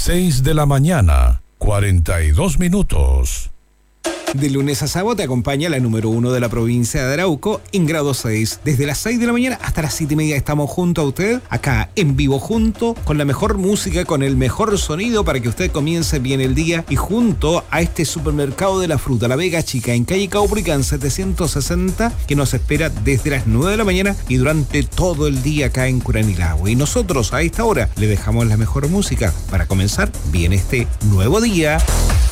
6 de la mañana, 42 minutos. De lunes a sábado te acompaña la número 1 de la provincia de Arauco en grado 6. Desde las 6 de la mañana hasta las 7:30 estamos junto a usted, acá en vivo, junto con la mejor música, con el mejor sonido para que usted comience bien el día y junto a este supermercado de la fruta, La Vega Chica, en calle Caupolicán 760, que nos espera desde las 9 de la mañana y durante todo el día acá en Curanilahue. Y nosotros a esta hora le dejamos la mejor música para comenzar bien este nuevo día.